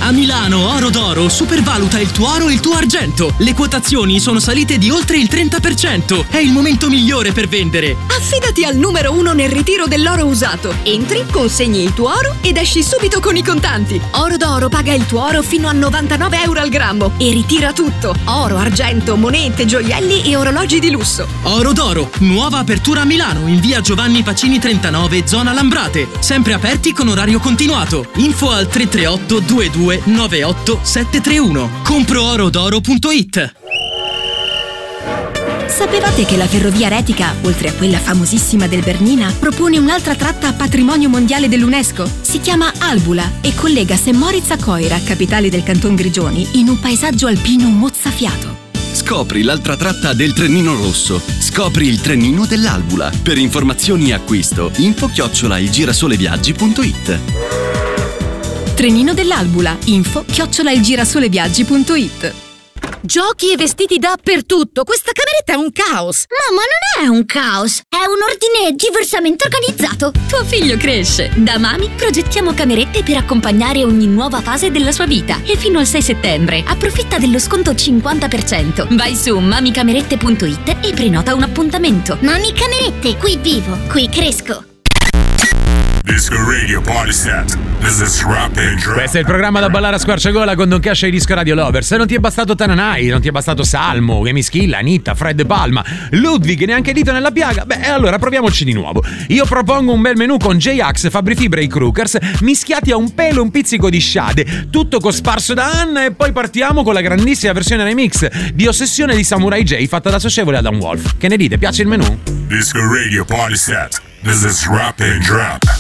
A Milano Oro d'Oro supervaluta il tuo oro e il tuo argento. Le quotazioni sono salite di oltre il 30%. È il momento migliore per vendere. Affidati al numero 1 nel ritiro dell'oro usato. Entri, consegni il tuo oro ed esci subito con i contanti. Oro d'Oro paga il tuo oro fino a 99 euro al grammo e ritira tutto. Oro, argento, monete, gioielli e orologi di lusso. Oro d'Oro, nuova apertura a Milano in via Giovanni Pacini 39, zona Lambrate. Sempre aperti con orario continuato. Info al 338 22 98 731. Comproorodoro.it. Sapevate che la ferrovia Retica, oltre a quella famosissima del Bernina, propone un'altra tratta a patrimonio mondiale dell'UNESCO? Si chiama Albula e collega St. Moritz a Coira, capitale del Canton Grigioni, in un paesaggio alpino mozzafiato. Scopri l'altra tratta del Trenino Rosso. Scopri il trenino dell'Albula. Per informazioni e acquisto, info@ilgirasoleviaggi.it. Trenino dell'Albula. info@ilgirasoleviaggi.it. Giochi e vestiti dappertutto. Questa cameretta è un caos. Mamma, non è un caos, è un ordine diversamente organizzato. Tuo figlio cresce. Da Mami progettiamo camerette per accompagnare ogni nuova fase della sua vita. E fino al 6 settembre approfitta dello sconto 50%. Vai su mamicamerette.it e prenota un appuntamento. Mami Camerette, qui vivo, qui cresco. Disco Radio Party Set. This is Rap and Drop. Questo è il programma da ballare a squarciagola con Don Cash e Disco Radio Lover. Se non ti è bastato Tananai, non ti è bastato Salmo, Emischilla, Anitta, Fred Palma, Ludwig, neanche dito nella piaga, beh allora proviamoci di nuovo. Io propongo un bel menù con J-Ax, Fabri Fibra e i Crookers mischiati a un pelo e un pizzico di Shade, tutto cosparso da Anna, e poi partiamo con la grandissima versione remix di Ossessione di Samurai J fatta da socievole Adam Wolf. Che ne dite? Piace il menù? Disco Radio Party Set. This is Rap and Drop.